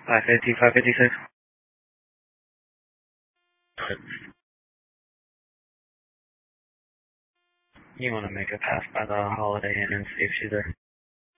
550, 556. You want to make a pass by the Holiday Inn and see if she's there.